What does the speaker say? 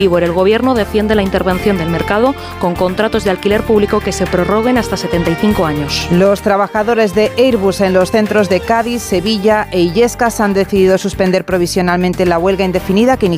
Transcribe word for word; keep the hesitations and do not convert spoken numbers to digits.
El Gobierno defiende la intervención del mercado con contratos de alquiler público que se prorroguen hasta setenta y cinco años. Los trabajadores de Airbus en los centros de Cádiz, Sevilla e Illescas han decidido suspender provisionalmente la huelga indefinida que